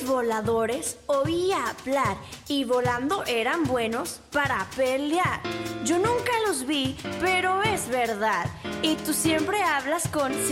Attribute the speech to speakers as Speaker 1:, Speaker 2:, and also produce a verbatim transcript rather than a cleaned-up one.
Speaker 1: platillos voladores oía hablar y volando eran buenos para pelear. Yo nunca los vi, pero es verdad. Y tú siempre hablas con